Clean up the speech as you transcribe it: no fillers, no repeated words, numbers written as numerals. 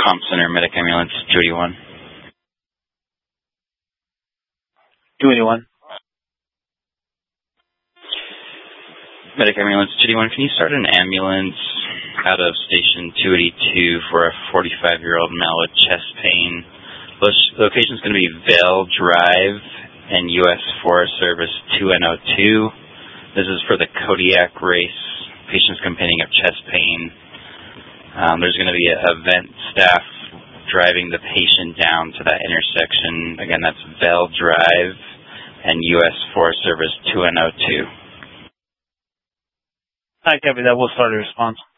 Comm Center, Medic Ambulance 281. 281. Medic Ambulance 281, can you start an ambulance out of Station 282 for a 45-year-old male with chest pain? Location is going to be Vail Drive and U.S. Forest Service 2N02. This is for the Kodiak race. Patient's complaining of chest pain. There's going to be event staff driving the patient down to that intersection. Again, that's Vail Drive and U.S. Forest Service 2N02. Hi, copy that. We'll start a response.